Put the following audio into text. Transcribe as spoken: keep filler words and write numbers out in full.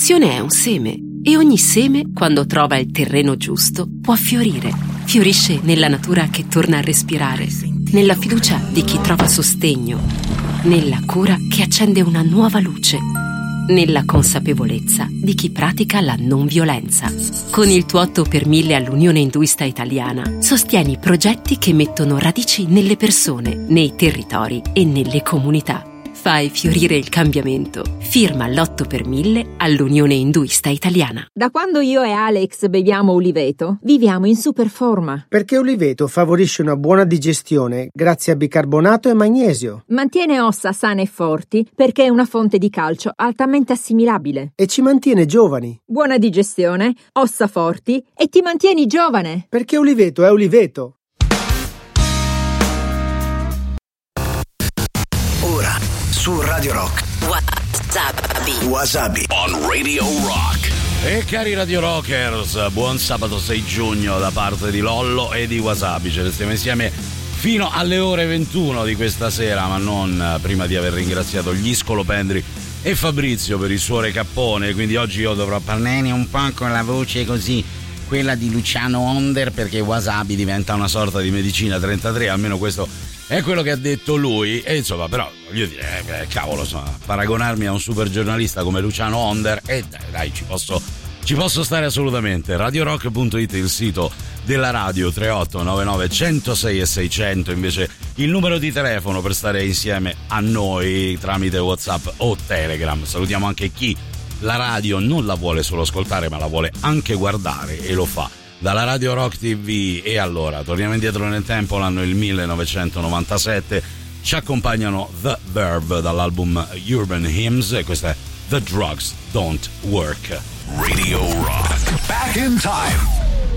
un'emozione è un seme e ogni seme, quando trova il terreno giusto, può fiorire. Fiorisce nella natura che torna a respirare, nella fiducia di chi trova sostegno, nella cura che accende una nuova luce, nella consapevolezza di chi pratica la non violenza. Con il tuo otto per mille all'Unione Induista Italiana sostieni progetti che mettono radici nelle persone, nei territori e nelle comunità. Fai fiorire il cambiamento. Firma l'otto per mille all'Unione Induista Italiana. Da quando io e Alex beviamo Uliveto, viviamo in super forma. Perché Uliveto favorisce una buona digestione grazie a bicarbonato e magnesio. Mantiene ossa sane e forti perché è una fonte di calcio altamente assimilabile. E ci mantiene giovani. Buona digestione, ossa forti e ti mantieni giovane. Perché Uliveto è Uliveto. Su Radio Rock Wasabi Wasabi on Radio Rock. E cari Radio Rockers, buon sabato sei giugno da parte di Lollo e di Wasabi. Ce ne stiamo insieme fino alle ore ventuno di questa sera, ma non prima di aver ringraziato gli Scolopendri e Fabrizio per il suo recappone. Quindi oggi io dovrò parlare un po' con la voce così, quella di Luciano Onder, perché Wasabi diventa una sorta di medicina trentatré, almeno questo è quello che ha detto lui. E insomma, però voglio dire, eh, cavolo, insomma, paragonarmi a un super giornalista come Luciano Onder, e eh, dai, dai, ci posso ci posso stare assolutamente. Radio Rock punto it, il sito della radio, tre otto nove nove uno zero sei e seicento invece il numero di telefono per stare insieme a noi tramite WhatsApp o Telegram. Salutiamo anche chi la radio non la vuole solo ascoltare, ma la vuole anche guardare, e lo fa dalla Radio Rock T V. E allora torniamo indietro nel tempo, l'anno è il millenovecentonovantasette, ci accompagnano The Verve dall'album Urban Hymns e questa è The Drugs Don't Work. Radio Rock, back in time.